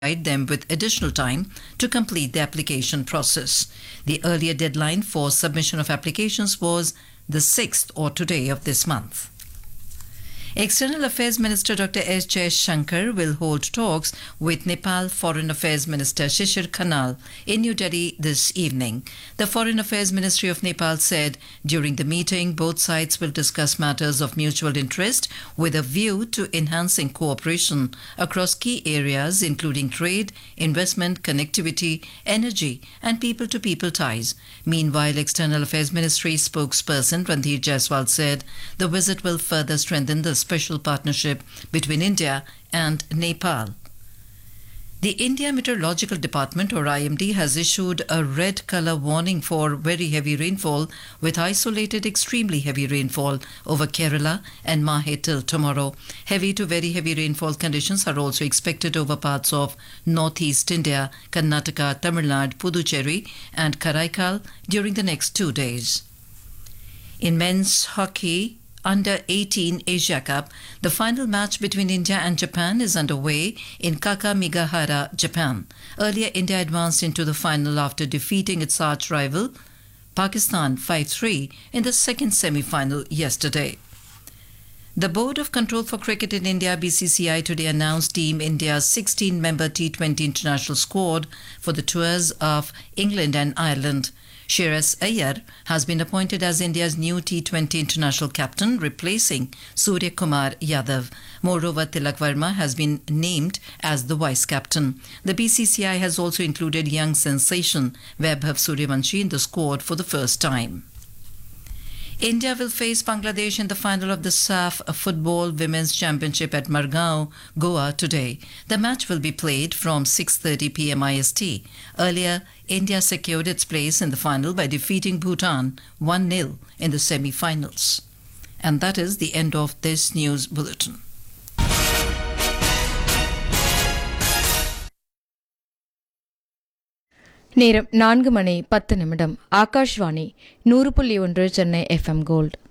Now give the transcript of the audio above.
provide them with additional time to complete the application process. The earlier deadline for submission of applications was the 6th or today of this month. External Affairs Minister Dr. S. Jaishankar will hold talks with Nepal Foreign Affairs Minister Shishir Khanal in New Delhi this evening. The Foreign Affairs Ministry of Nepal said during the meeting both sides will discuss matters of mutual interest with a view to enhancing cooperation across key areas including trade, investment, connectivity, energy and people-to-people ties. Meanwhile, External Affairs Ministry spokesperson Randhir Jaiswal said the visit will further strengthen the special partnership between India and Nepal. The India Meteorological Department or IMD has issued a red colour warning for very heavy rainfall with isolated extremely heavy rainfall over Kerala and Mahe till tomorrow. Heavy to very heavy rainfall conditions are also expected over parts of northeast India, Karnataka, Tamil Nadu, Puducherry and Karaikal during the next 2 days. In men's hockey, under 18 Asia Cup, the final match between India and Japan is underway in Kakamigahara, Japan. Earlier, India advanced into the final after defeating its arch rival Pakistan 5-3 in the second semi-final yesterday. The Board of Control for Cricket in India (BCCI) today announced Team India's 16-member T20 international squad for the tours of England and Ireland. Shreyas Iyer has been appointed as India's new T20 international captain, replacing Surya Kumar Yadav. Moreover, Tilak Verma has been named as the vice captain. The BCCI has also included young sensation Vaibhav Suryavanshi in the squad for the first time. India will face Bangladesh in the final of the SAF Football Women's Championship at Margao, Goa today. The match will be played from 6:30 p.m. IST. Earlier, India secured its place in the final by defeating Bhutan 1-0 in the semi-finals. And that is the end of this news bulletin. நேரம் 4 மணி 10 நிமிடம். Akashvani 100.1 Chennai FM gold.